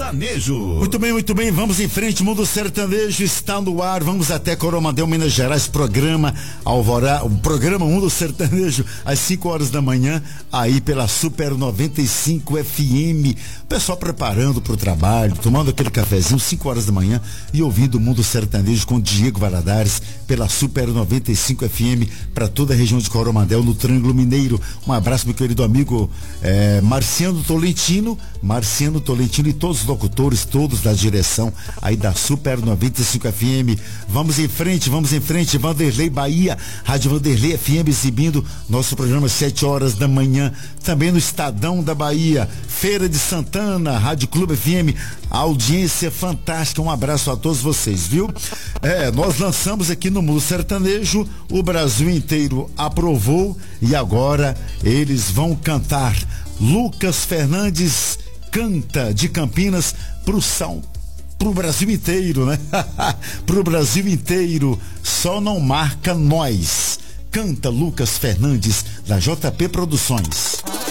Sertanejo. Muito bem, vamos em frente. Mundo Sertanejo está no ar. Vamos até Coromandel, Minas Gerais. Programa Alvorada, o programa Mundo Sertanejo, às 5 horas da manhã, aí pela Super 95 FM. O pessoal preparando para o trabalho, tomando aquele cafezinho, 5 horas da manhã, e ouvindo o Mundo Sertanejo com Diego Valadares pela Super 95 FM para toda a região de Coromandel, no Triângulo Mineiro. Um abraço, meu querido amigo Marciano Tolentino e todos os locutores, todos da direção aí da Super 95 FM. Vamos em frente, Vanderlei Bahia, Rádio Vanderlei FM exibindo nosso programa às 7 horas da manhã, também no Estadão da Bahia, Feira de Santana, Rádio Clube FM, audiência fantástica, um abraço a todos vocês, viu? Nós lançamos aqui no Mundo Sertanejo, o Brasil inteiro aprovou e agora eles vão cantar. Lucas Fernandes canta de Campinas pro Brasil inteiro, né? Pro Brasil inteiro, só não marca nós. Canta Lucas Fernandes, da JP Produções.